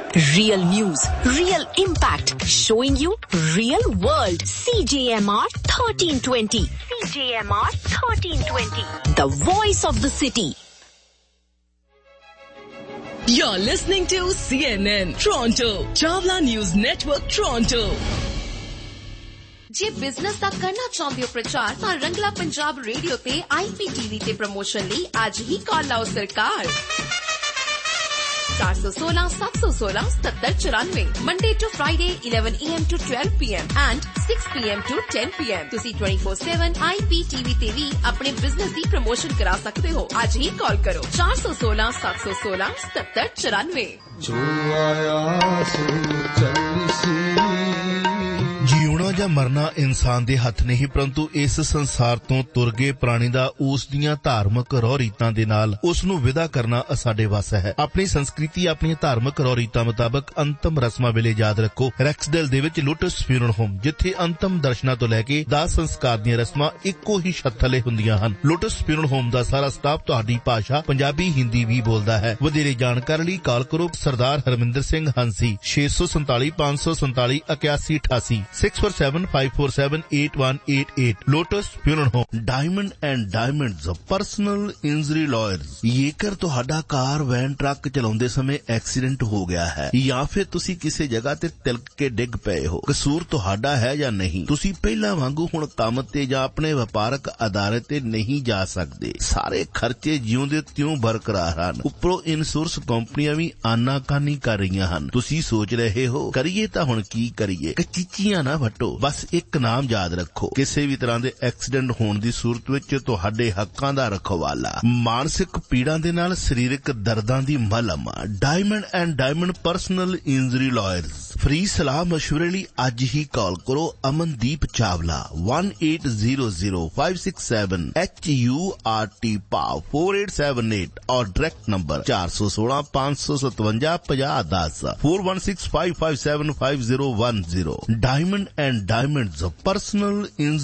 Real news, real impact, showing you real world. CJMR 1320. CJMR 1320. The voice of the city. You're listening to CNN Toronto, Chawla News Network Toronto. ਜੇ business ਦਾ ਕਰਨਾ ਚਾਹੁੰਦੇ ਹੋ ਪ੍ਰਚਾਰ ਤਾਂ ਰੰਗਲਾ Punjab radio ਤੇ IPTV ਤੇ promotion ਲਈ ਅੱਜ ਹੀ ਕਾਲ ਲਾਓ ਸਰਕਾਰ 416-716-7794 Monday to Friday 11 AM to 12 PM and 6 PM to 10 PM ਤੁਸੀਂ 24/7 IPTV ਤੇ ਵੀ ਆਪਣੇ ਬਿਜ਼ਨਸ ਦੀ ਪ੍ਰਮੋਸ਼ਨ ਕਰਾ ਸਕਦੇ ਹੋ ਅੱਜ ਹੀ ਕਾਲ ਕਰੋ 416-716-7794 ਜੋ ਆਇਆ ਸੋ ਚੱਲਸੀ ਜਿਉਣਾ ਜਾਂ ਮਰਨਾ ਇਨਸਾਨ ਦੇ ਹੱਥ ਨਹੀਂ ਪਰੰਤੂ ਇਸ ਸੰਸਾਰ ਤੋਂ ਤੁਰ ਗਏ ਪ੍ਰਾਣੀ ਦਾ ਉਸ ਦੀਆਂ ਧਾਰਮਿਕ ਰਹੁ ਰੀਤਾਂ ਦੇ ਨਾਲ ਉਸ ਨੂੰ ਵਿਦਾ ਕਰਨਾ ਸਾਡੇ ਵੱਸ ਹੈ। ਆਪਣੀ ਸੰਸਕ੍ਰਿਤੀ ਆਪਣੀਆਂ ਧਾਰਮਿਕ ਰਹੁ ਰੀਤਾਂ ਮੁਤਾਬਕ ਅੰਤਮ ਰਸਮਾਂ ਵੇਲੇ ਯਾਦ ਰੱਖੋ ਰੈਕਸਡੇਲ ਦੇ ਵਿੱਚ ਲੋਟਸ ਫਿਊਨਰਲ ਹੋਮ ਜਿੱਥੇ ਅੰਤਮ ਦਰਸ਼ਨਾਂ ਤੋਂ ਲੈ ਕੇ ਦਾਹ ਸੰਸਕਾਰ ਦੀਆਂ ਰਸਮਾਂ ਇੱਕੋ ਹੀ ਛੱਤ ਥੱਲੇ ਹੁੰਦੀਆਂ ਹਨ। ਲੋਟਸ ਫਿਊਨਰਲ ਹੋਮ ਦਾ ਸਾਰਾ ਸਟਾਫ ਤੁਹਾਡੀ ਭਾਸ਼ਾ ਪੰਜਾਬੀ ਹਿੰਦੀ ਵੀ ਬੋਲਦਾ ਹੈ। ਵਧੇਰੇ ਜਾਣਕਾਰੀ ਲਈ ਕਾਲ ਕਰੋ ਸਰਦਾਰ Harminder Singh ਹੰਸੀ 647 547 8188 647-547-8188 Lotus Funeral Home Diamond and Diamonds Personal Injury Lawyers ਜੇਕਰ ਤੁਹਾਡਾ ਕਾਰ ਵੈਨ ਟਰੱਕ ਚਲਾਉਂਦੇ ਸਮੇਂ ਐਕਸੀਡੈਂਟ ਹੋ ਗਿਆ ਹੈ ਜਾਂ ਫਿਰ ਤੁਸੀਂ ਕਿਸੇ ਜਗ੍ਹਾ ਤੇ ਤਿਲਕ ਕੇ ਡਿੱਗ ਪਏ ਹੋ ਕਸੂਰ ਤੁਹਾਡਾ ਹੈ ਜਾਂ ਨਹੀਂ ਤੁਸੀਂ ਪਹਿਲਾਂ ਵਾਂਗੂ ਹੁਣ ਕੰਮ ਤੇ ਜਾਂ ਆਪਣੇ ਵਪਾਰਕ ਅਦਾਰੇ ਤੇ ਨਹੀਂ ਜਾ ਸਕਦੇ ਸਾਰੇ ਖਰਚੇ ਜਿਉਂ ਦੇ ਤਿਉਂ ਬਰਕਰਾਰ ਹਨ ਉੱਪਰੋਂ ਇੰਸ਼ੋਰੈਂਸ ਕੰਪਨੀਆਂ ਵੀ ਆਨਾਕਾਨੀ ਕਰ ਰਹੀਆਂ ਹਨ ਤੁਸੀਂ ਸੋਚ ਰਹੇ ਹੋ ਕਰੀਏ ਤਾਂ ਹੁਣ ਕੀ ਕਰੀਏ ਕਚੀਚੀਆਂ ਨਾ ਵੱਟੋ ਬਸ ਇੱਕ ਨਾਮ ਯਾਦ ਰੱਖੋ ਕਿਸੇ ਵੀ ਤਰ੍ਹਾਂ ਦੇ ਐਕਸੀਡੈਂਟ ਹੋਣ ਦੀ ਸੂਰਤ ਵਿੱਚ ਤੁਹਾਡੇ ਹੱਕਾਂ ਦਾ ਰਖਵਾਲਾ ਮਾਨਸਿਕ ਪੀੜਾਂ ਦੇ ਨਾਲ ਸਰੀਰਕ ਦਰਦਾਂ ਦੀ ਮਲਮ diamond and diamond personal injury lawyers free ਸਲਾਹ ਮਸ਼ਵਰੇ ਲਈ ਅੱਜ ਹੀ ਕਾਲ ਕਰੋ ਅਮਨਦੀਪ ਚਾਵਲਾ 18005678HURT PAV 4878 ਔਰ direct number 416-557-5010 4165575010 Diamond and Diamonds Personal Injury